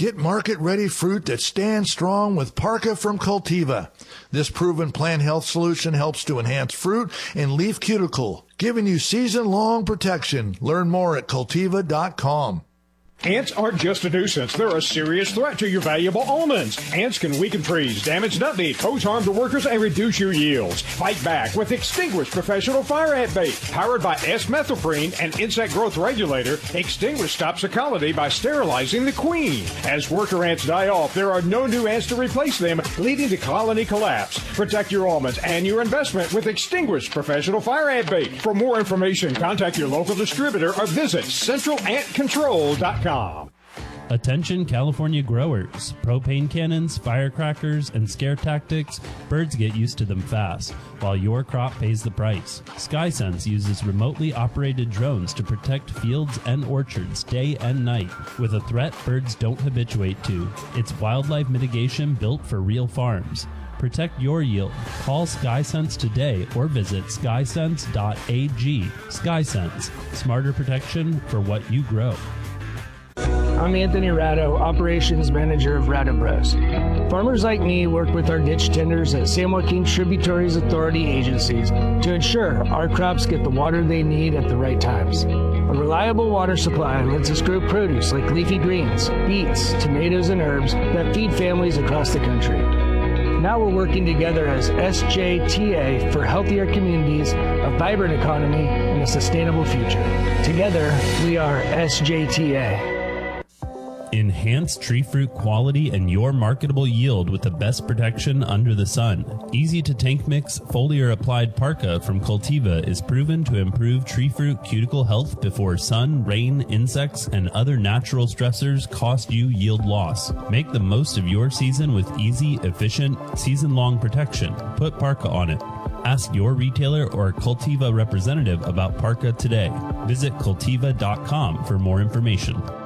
Get market-ready fruit that stands strong with Parka from Cultiva. This proven plant health solution helps to enhance fruit and leaf cuticle, giving you season-long protection. Learn more at Cultiva.com. Ants aren't just a nuisance. They're a serious threat to your valuable almonds. Ants can weaken trees, damage nut meat, pose harm to workers, and reduce your yields. Fight back with Extinguish Professional Fire Ant Bait. Powered by S-methylprene, an insect growth regulator, Extinguish stops the colony by sterilizing the queen. As worker ants die off, there are no new ants to replace them, leading to colony collapse. Protect your almonds and your investment with Extinguish Professional Fire Ant Bait. For more information, contact your local distributor or visit centralantcontrol.com. Attention California growers. Propane cannons, firecrackers, and scare tactics, birds get used to them fast, while your crop pays the price. SkySense uses remotely operated drones to protect fields and orchards day and night with a threat birds don't habituate to. It's wildlife mitigation built for real farms. Protect your yield. Call SkySense today or visit skysense.ag. SkySense, smarter protection for what you grow. I'm Anthony Ratto, Operations Manager of Ratto Bros. Farmers like me work with our ditch tenders at San Joaquin Tributaries Authority agencies to ensure our crops get the water they need at the right times. A reliable water supply lets us grow produce like leafy greens, beets, tomatoes, and herbs that feed families across the country. Now we're working together as SJTA for healthier communities, a vibrant economy, and a sustainable future. Together, we are SJTA. Enhance tree fruit quality and your marketable yield with the best protection under the sun. Easy to tank mix foliar applied Parka from Cultiva is proven to improve tree fruit cuticle health before sun, rain, insects, and other natural stressors cost you yield loss. Make the most of your season with easy, efficient, season-long protection. Put Parka on it. Ask your retailer or Cultiva representative about Parka today. Visit Cultiva.com for more information.